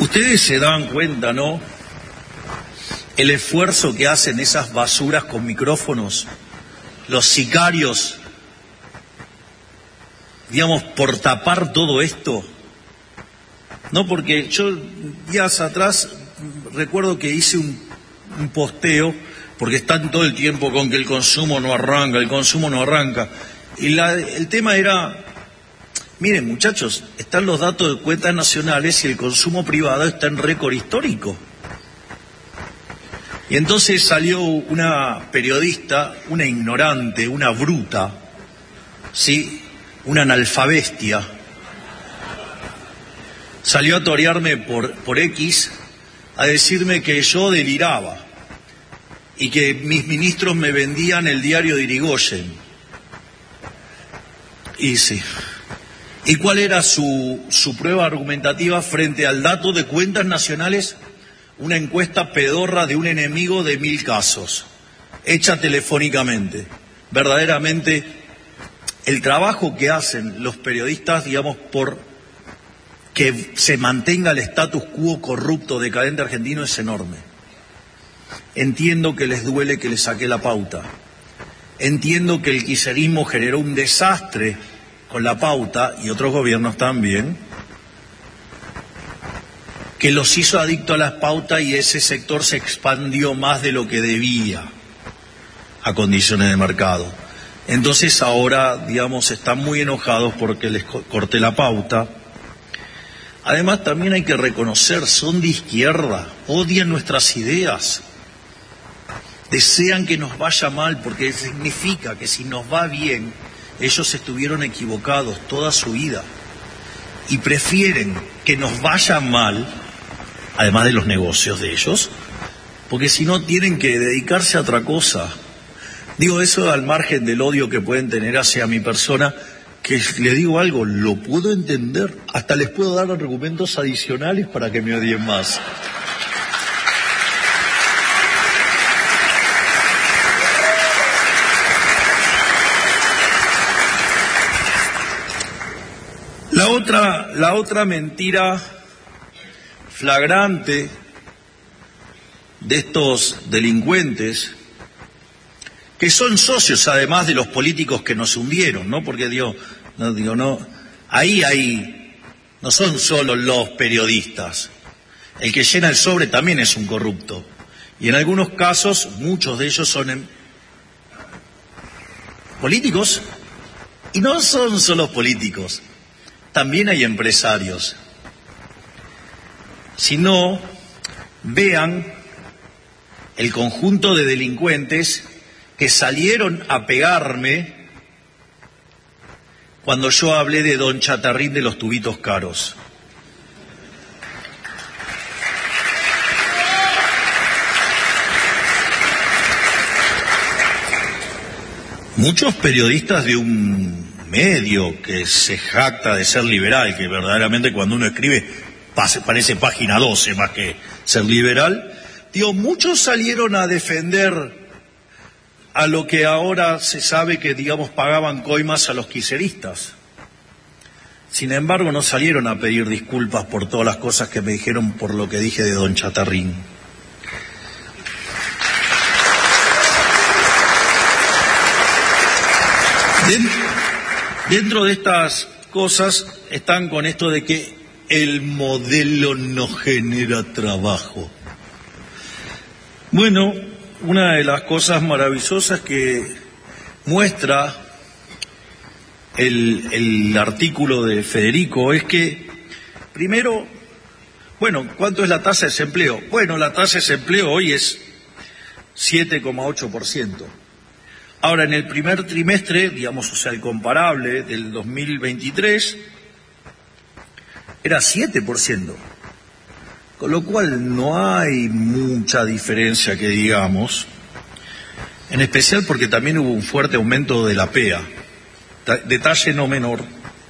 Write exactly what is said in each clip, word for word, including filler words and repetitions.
Ustedes se dan cuenta, ¿no? El esfuerzo que hacen esas basuras con micrófonos, los sicarios, digamos, por tapar todo esto. No, porque yo días atrás recuerdo que hice un, un posteo, porque están todo el tiempo con que el consumo no arranca, el consumo no arranca. Y la, el tema era, miren muchachos, están los datos de cuentas nacionales y el consumo privado está en récord histórico. Y entonces salió una periodista, una ignorante, una bruta, ¿sí? Una analfabestia. Salió a torearme por, por X a decirme que yo deliraba y que mis ministros me vendían el diario de Irigoyen. Y sí. ¿Y cuál era su, su prueba argumentativa frente al dato de cuentas nacionales? Una encuesta pedorra de un enemigo de mil casos, hecha telefónicamente. Verdaderamente, el trabajo que hacen los periodistas, digamos, por que se mantenga el status quo corrupto, decadente argentino, es enorme. Entiendo que les duele que les saqué la pauta. Entiendo que el kirchnerismo generó un desastre con la pauta, y otros gobiernos también, que los hizo adictos a las pautas y ese sector se expandió más de lo que debía a condiciones de mercado. Entonces ahora, digamos, están muy enojados porque les corté la pauta. Además, también hay que reconocer, son de izquierda, odian nuestras ideas, desean que nos vaya mal porque significa que si nos va bien, ellos estuvieron equivocados toda su vida y prefieren que nos vaya mal, además de los negocios de ellos, porque si no tienen que dedicarse a otra cosa. Digo eso al margen del odio que pueden tener hacia mi persona, que le digo algo, lo puedo entender, hasta les puedo dar argumentos adicionales para que me odien más. La otra, la otra mentira flagrante de estos delincuentes, que son socios además de los políticos que nos hundieron, ¿no? Porque digo, no, digo, no, ahí hay, no son solo los periodistas. El que llena el sobre también es un corrupto. Y en algunos casos, muchos de ellos son en... políticos. Y no son solo políticos, también hay empresarios. Si no, vean el conjunto de delincuentes que salieron a pegarme cuando yo hablé de don Chatarrín de los tubitos caros. Muchos periodistas de un medio que se jacta de ser liberal, que verdaderamente cuando uno escribe parece página doce más que ser liberal, digo, muchos salieron a defender a lo que ahora se sabe que, digamos, pagaban coimas a los kirchneristas. Sin embargo, no salieron a pedir disculpas por todas las cosas que me dijeron por lo que dije de don Chatarrín. Dentro de estas cosas están con esto de que el modelo no genera trabajo. Bueno, una de las cosas maravillosas que muestra el, el artículo de Federico es que, primero, bueno, ¿cuánto es la tasa de desempleo? Bueno, la tasa de desempleo hoy es siete coma ocho por ciento. Ahora, en el primer trimestre, digamos, o sea, el comparable del dos mil veintitrés, era siete por ciento. Con lo cual no hay mucha diferencia que digamos, en especial porque también hubo un fuerte aumento de la P E A, detalle no menor.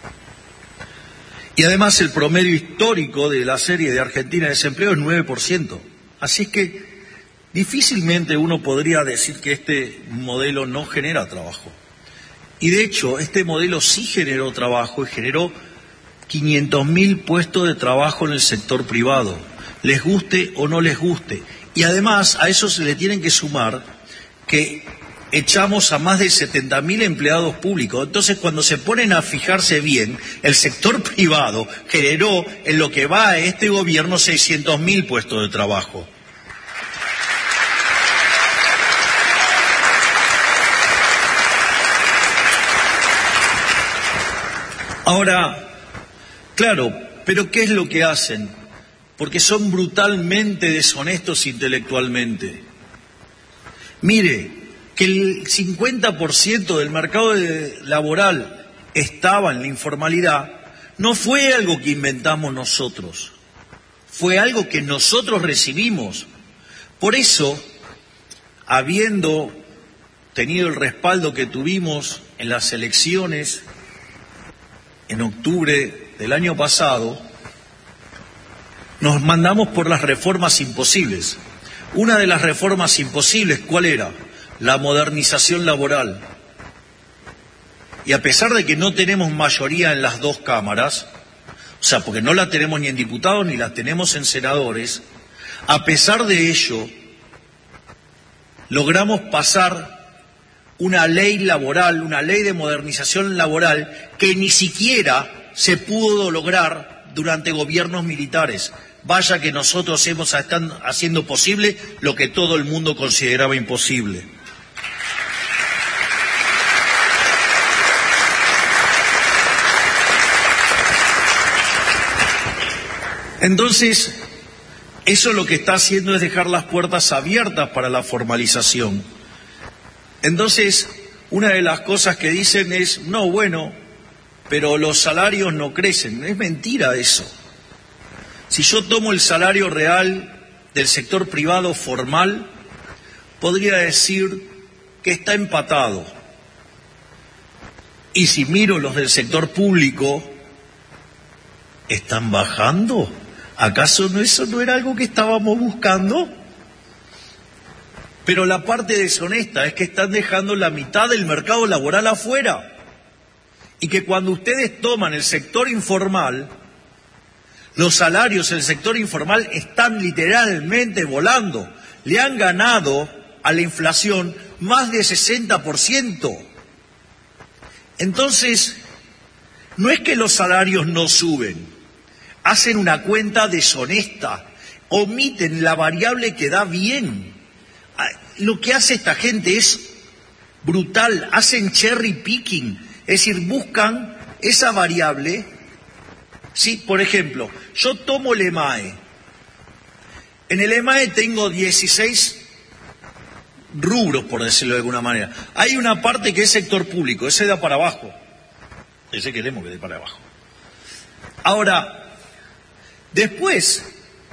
Y además el promedio histórico de la serie de Argentina de desempleo es nueve por ciento. Así que difícilmente uno podría decir que este modelo no genera trabajo. Y de hecho, este modelo sí generó trabajo y generó quinientos mil puestos de trabajo en el sector privado, les guste o no les guste. Y además a eso se le tienen que sumar que echamos a más de setenta mil empleados públicos. Entonces, cuando se ponen a fijarse bien, el sector privado generó en lo que va a este gobierno seiscientos mil puestos de trabajo. Ahora, claro, pero ¿qué es lo que hacen? Porque son brutalmente deshonestos intelectualmente. Mire, que el cincuenta por ciento del mercado de, laboral estaba en la informalidad, no fue algo que inventamos nosotros, fue algo que nosotros recibimos. Por eso, habiendo tenido el respaldo que tuvimos en las elecciones en octubre del año pasado, nos mandamos por las reformas imposibles. Una de las reformas imposibles, ¿cuál era? La modernización laboral. Y a pesar de que no tenemos mayoría en las dos cámaras, o sea, porque no la tenemos ni en diputados ni la tenemos en senadores, a pesar de ello, logramos pasar una ley laboral, una ley de modernización laboral que ni siquiera se pudo lograr durante gobiernos militares. Vaya que nosotros hemos estado haciendo posible lo que todo el mundo consideraba imposible. Entonces, eso lo que está haciendo es dejar las puertas abiertas para la formalización. Entonces, una de las cosas que dicen es, no, bueno, pero los salarios no crecen. Es mentira eso. Si yo tomo el salario real del sector privado formal, podría decir que está empatado. Y si miro los del sector público, ¿están bajando? ¿Acaso no, eso no era algo que estábamos buscando? Pero la parte deshonesta es que están dejando la mitad del mercado laboral afuera. Y que cuando ustedes toman el sector informal, los salarios en el sector informal están literalmente volando. Le han ganado a la inflación más de sesenta por ciento. Entonces, no es que los salarios no suben, hacen una cuenta deshonesta, omiten la variable que da bien. Lo que hace esta gente es brutal, hacen cherry picking, es decir, buscan esa variable. Sí, por ejemplo, yo tomo el EMAE. En el EMAE tengo dieciséis rubros, por decirlo de alguna manera. Hay una parte que es sector público, ese da para abajo. Ese queremos que dé para abajo. Ahora, después,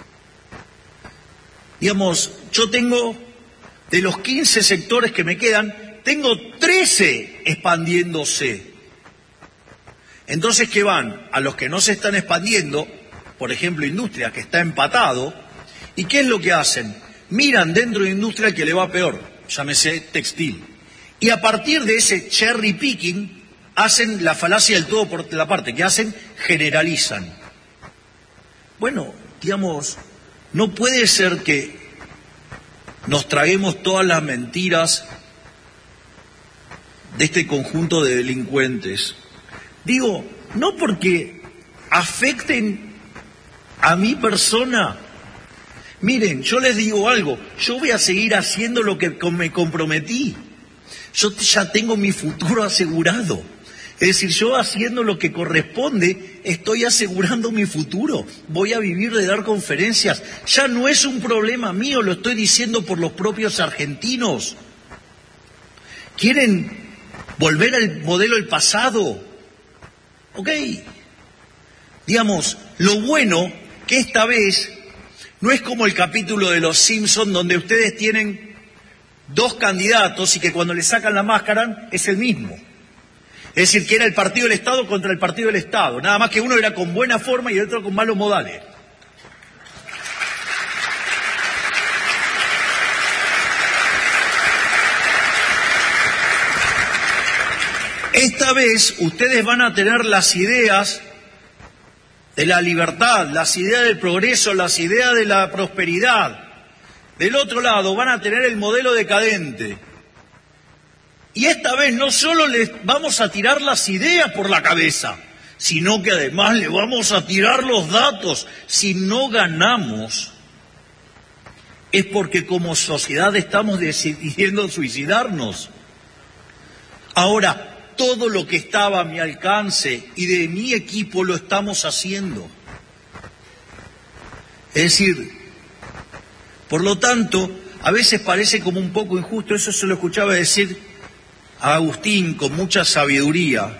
digamos, yo tengo, de los quince sectores que me quedan, tengo trece expandiéndose. Entonces, ¿qué van? A los que no se están expandiendo, por ejemplo, industria, que está empatado, ¿y qué es lo que hacen? Miran dentro de industria que le va peor, llámese textil. Y a partir de ese cherry picking, hacen la falacia del todo por la parte, que hacen, generalizan. Bueno, digamos, no puede ser que nos traguemos todas las mentiras de este conjunto de delincuentes. Digo, no porque afecten a mi persona. Miren, yo les digo algo, yo voy a seguir haciendo lo que me comprometí. Yo ya tengo mi futuro asegurado. Es decir, yo haciendo lo que corresponde, estoy asegurando mi futuro. Voy a vivir de dar conferencias. Ya no es un problema mío, lo estoy diciendo por los propios argentinos. ¿Quieren volver al modelo del pasado? Ok. Digamos, lo bueno que esta vez no es como el capítulo de Los Simpson donde ustedes tienen dos candidatos y que cuando le sacan la máscara es el mismo. Es decir, que era el partido del Estado contra el partido del Estado. Nada más que uno era con buena forma y el otro con malos modales. Esta vez ustedes van a tener las ideas de la libertad, las ideas del progreso, las ideas de la prosperidad. Del otro lado van a tener el modelo decadente. Y esta vez no solo les vamos a tirar las ideas por la cabeza, sino que además le vamos a tirar los datos. Si no ganamos, es porque como sociedad estamos decidiendo suicidarnos. Ahora, todo lo que estaba a mi alcance y de mi equipo lo estamos haciendo. Es decir, por lo tanto, a veces parece como un poco injusto, eso se lo escuchaba decir a Agustín con mucha sabiduría.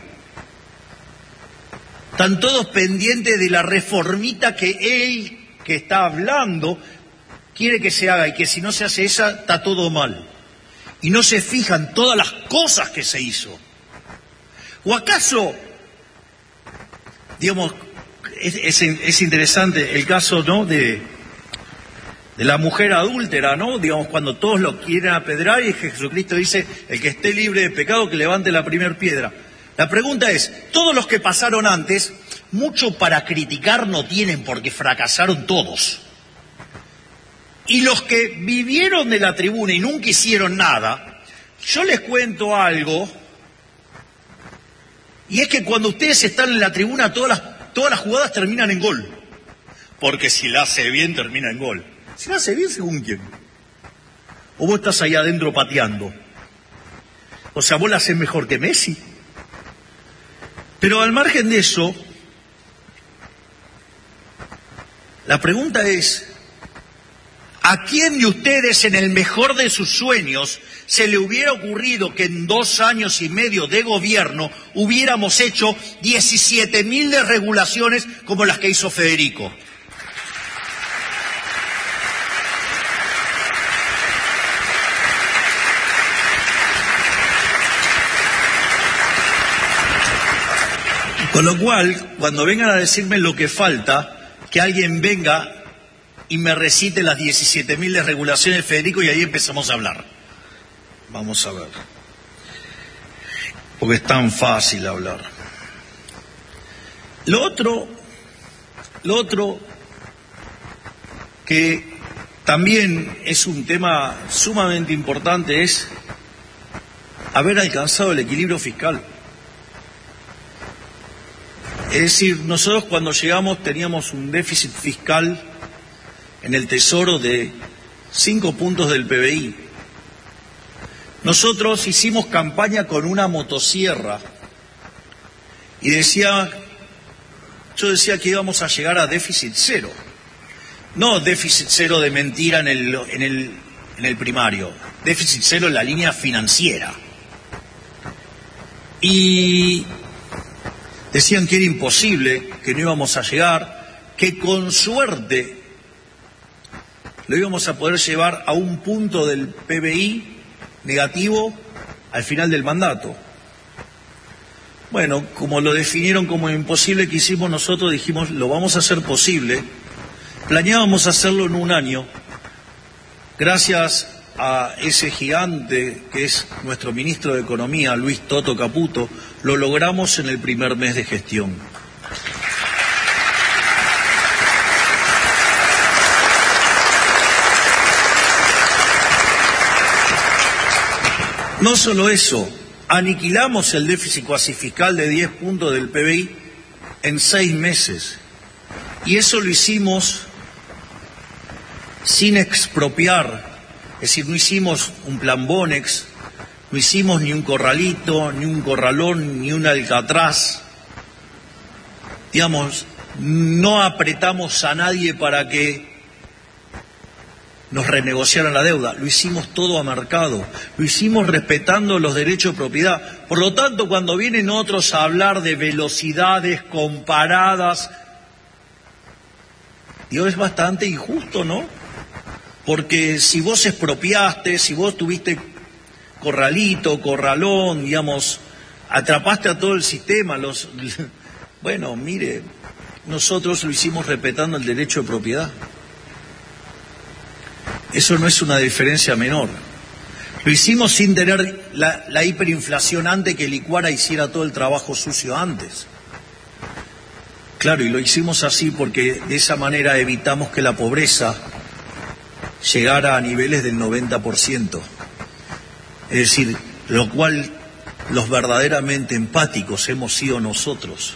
Están todos pendientes de la reformita que él, que está hablando, quiere que se haga, y que si no se hace esa, está todo mal. Y no se fijan todas las cosas que se hizo. ¿O acaso, digamos, es, es, es interesante el caso, ¿no?, de, de la mujer adúltera, ¿no? Digamos, cuando todos lo quieren apedrear y Jesucristo dice, el que esté libre de pecado, que levante la primera piedra. La pregunta es, todos los que pasaron antes, mucho para criticar no tienen porque fracasaron todos. Y los que vivieron de la tribuna y nunca hicieron nada, yo les cuento algo, y es que cuando ustedes están en la tribuna, todas las, todas las jugadas terminan en gol. Porque si la hace bien, termina en gol. Si la hace bien, ¿según quién? O vos estás ahí adentro pateando. O sea, vos la haces mejor que Messi. Pero al margen de eso, la pregunta es, ¿a quién de ustedes en el mejor de sus sueños se le hubiera ocurrido que en dos años y medio de gobierno hubiéramos hecho diecisiete mil desregulaciones como las que hizo Federico? Con lo cual, cuando vengan a decirme lo que falta, que alguien venga y me recite las diecisiete mil desregulaciones de Federico y ahí empezamos a hablar. Vamos a ver. Porque es tan fácil hablar. Lo otro, lo otro que también es un tema sumamente importante es haber alcanzado el equilibrio fiscal. Es decir, nosotros cuando llegamos teníamos un déficit fiscal en el Tesoro de cinco puntos del P B I. Nosotros hicimos campaña con una motosierra y decía, yo decía que íbamos a llegar a déficit cero. No déficit cero de mentira en el, en el, en el primario, déficit cero en la línea financiera. Y decían que era imposible, que no íbamos a llegar, que con suerte lo íbamos a poder llevar a un punto del P B I negativo al final del mandato. Bueno, como lo definieron como imposible que hicimos nosotros, dijimos, lo vamos a hacer posible. Planeábamos hacerlo en un año. Gracias a ese gigante que es nuestro ministro de Economía, Luis Toto Caputo, lo logramos en el primer mes de gestión. No solo eso, aniquilamos el déficit cuasi fiscal de diez puntos del P B I en seis meses. Y eso lo hicimos sin expropiar, es decir, no hicimos un plan Bonex, no hicimos ni un corralito, ni un corralón, ni un alcatraz. Digamos, no apretamos a nadie para que nos renegociaran la deuda, lo hicimos todo a mercado, lo hicimos respetando los derechos de propiedad. Por lo tanto, cuando vienen otros a hablar de velocidades comparadas, digo, es bastante injusto, ¿no? Porque si vos expropiaste, si vos tuviste corralito, corralón, digamos, atrapaste a todo el sistema, los, bueno, mire, nosotros lo hicimos respetando el derecho de propiedad. Eso no es una diferencia menor. Lo hicimos sin tener la, la hiperinflación antes, que Licuara hiciera todo el trabajo sucio antes. Claro, y lo hicimos así porque de esa manera evitamos que la pobreza llegara a niveles del noventa por ciento. Es decir, lo cual los verdaderamente empáticos hemos sido nosotros.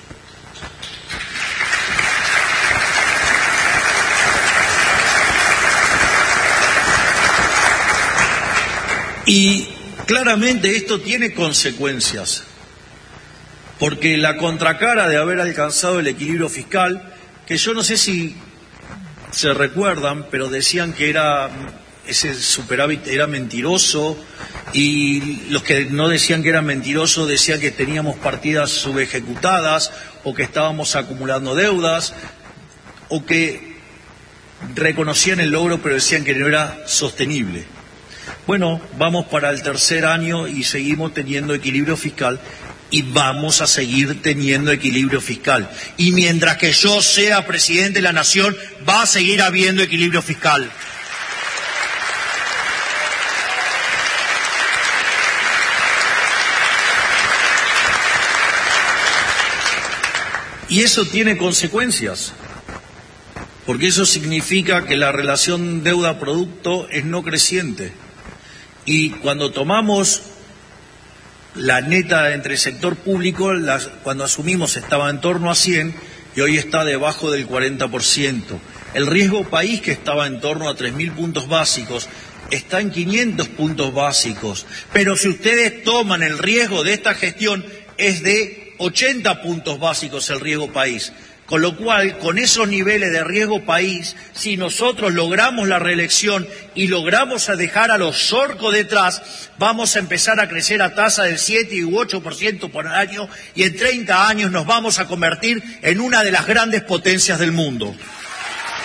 Y claramente esto tiene consecuencias, porque la contracara de haber alcanzado el equilibrio fiscal, que yo no sé si se recuerdan, pero decían que era ese superávit era mentiroso, y los que no decían que era mentiroso decían que teníamos partidas subejecutadas o que estábamos acumulando deudas o que reconocían el logro pero decían que no era sostenible. Bueno, vamos para el tercer año y seguimos teniendo equilibrio fiscal y vamos a seguir teniendo equilibrio fiscal. Y mientras que yo sea presidente de la Nación, va a seguir habiendo equilibrio fiscal. Y eso tiene consecuencias, porque eso significa que la relación deuda-producto es no creciente. Y cuando tomamos la neta entre el sector público, la, cuando asumimos estaba en torno a cien y hoy está debajo del cuarenta por ciento. El riesgo país, que estaba en torno a tres mil puntos básicos, está en quinientos puntos básicos. Pero si ustedes toman el riesgo de esta gestión, es de ochenta puntos básicos el riesgo país. Con lo cual, con esos niveles de riesgo país, si nosotros logramos la reelección y logramos a dejar a los zorcos detrás, vamos a empezar a crecer a tasa del siete u ocho por ciento por año y en treinta años nos vamos a convertir en una de las grandes potencias del mundo.